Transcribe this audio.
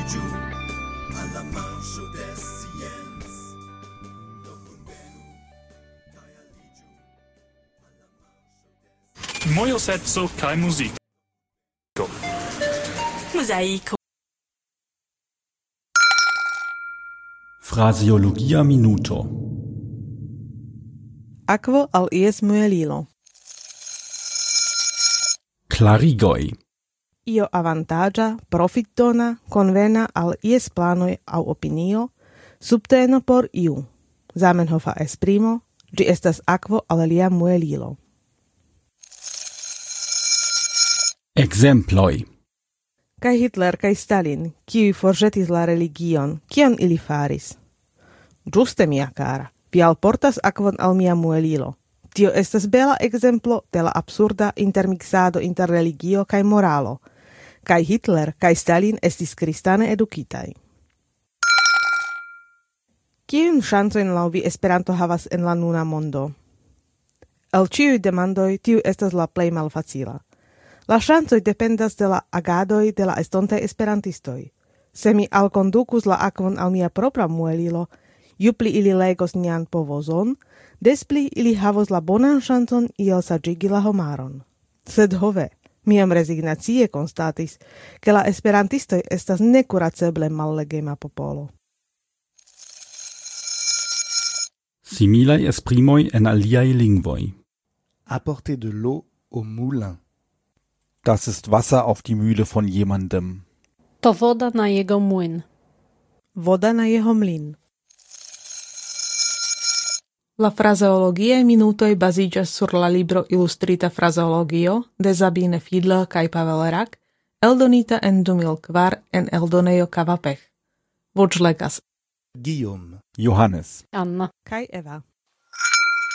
aliĝu al la marŝo de scienc. Do kunvenu kaj aliĝu al la marŝo de Mojoseco kaj muziko. Mozaiko. Fraseologia minuto. Akvo al ies muelilo. Klarigoj. Io avantaĝa, profitdona, konvena al ies planoj aŭ opinio, subteno por iu. Zamenhofa esprimo, ĝi estas akvo al lia muelilo. Ekzemploj. Kaj Hitler kaj Stalin, kiuj forĵetis la religion, kion ili faris? Ĝuste, mia kara, vi alportas akvon al mia muelilo. Tio estas bela ekzemplo de la absurda intermixado inter religio kaj moralo. Kaj Hitler kaj Stalin estis kristane edukitaj. Kiujn ŝancojn laŭ vi Esperanto havas en la nuna mondo? El ĉiuj demandoj tiu estas la plej malfacila. La ŝancoj dependas de la agadoj de la estontaj esperantistoj. Se mi alkondukus la akvon al mia propra muelilo, ju pli ili legos nian povozon, des pli ili havos la bonan ŝancon iel saĝigi la homaron. Sed hove, miam rezignacie konstatis, ke la esperantistoj estas nekuraceble mallegema popolo. Similaj esprimoj en aliaj lingvoj. Apporter de l'eau au moulin. Das ist Wasser auf die Mühle von jemandem. To voda na jego młyn. Voda na jeho mlyn. La frazeologiae minutoj baziĝas sur la libro Ilustrita frazeologio de Sabine Fiedler kaj Pavel Rak, eldonita en 2004 en eldonejo Kavapech. Voĉlegas Guillaume. Johannes. Anna. kaj Eva.